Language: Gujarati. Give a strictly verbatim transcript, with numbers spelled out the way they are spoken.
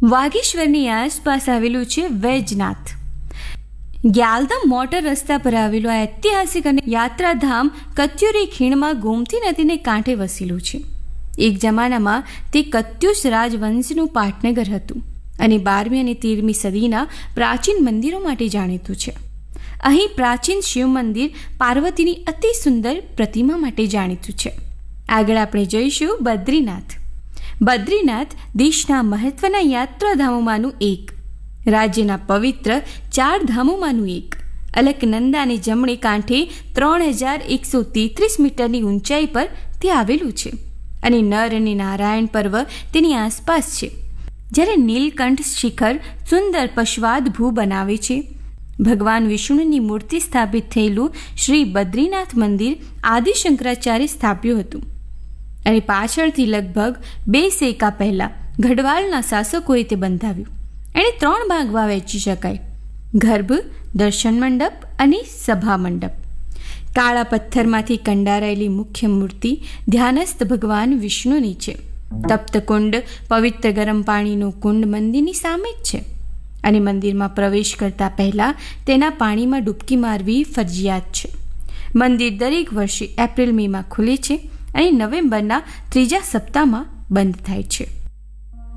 વાગીશ્વરની આસપાસ આવેલું છે વૈજનાથ. ગ્યાલધામ મોટર રસ્તા પર આવેલું આ ઐતિહાસિક અને યાત્રાધામ કત્યુરી ખીણમાં ગોમતી નદીને કાંઠે વસેલું છે. એક જમાનામાં તે કત્યુષ રાજવંશનું પાટનગર હતું અને બારમી અને તેરમી સદીના પ્રાચીન મંદિરો માટે જાણીતું છે. અહીં પ્રાચીન શિવ મંદિર પાર્વતીની અતિ સુંદર પ્રતિમા માટે જાણીતું છે. આગળ આપણે જોઈશું બદ્રીનાથ. બદ્રીનાથ દેશના મહત્વના યાત્રાધામોમાંનું એક, રાજ્યના પવિત્ર ચાર ધામોમાંનું એક. અલકનંદાની જમણે કાંઠે ત્રણ હજાર એકસો તેત્રીસ મીટરની ઊંચાઈ પર તે આવેલું છે અને નર અને નારાયણ પર્વ તેની આસપાસ છે. જ્યારે નીલકંઠ શિખર સુંદર પશ્વાદ ભૂ બનાવે છે. ભગવાન વિષ્ણુની મૂર્તિ સ્થાપિત થયેલું શ્રી બદ્રીનાથ મંદિર આદિ શંકરાચાર્ય સ્થાપ્યું હતું અને પાછળથી લગભગ બે સેકા પહેલાં ગઢવાલના શાસકોએ તે બંધાવ્યું. એણે ત્રણ ભાગમાં વહેંચી શકાય: ગર્ભ, દર્શન મંડપ અને સભા મંડપ. કાળા પથ્થરમાંથી કંડારાયેલી મુખ્ય મૂર્તિ ધ્યાનસ્થ ભગવાન વિષ્ણુની છે. તપ્ત કુંડ, પવિત્ર ગરમ પાણીનો કુંડ મંદિરની સામે જ છે અને મંદિરમાં પ્રવેશ કરતા પહેલાં તેના પાણીમાં ડૂબકી મારવી ફરજિયાત છે. મંદિર દરેક વર્ષે એપ્રિલ મેમાં ખુલે છે અને નવેમ્બરના ત્રીજા સપ્તાહમાં બંધ થાય છે.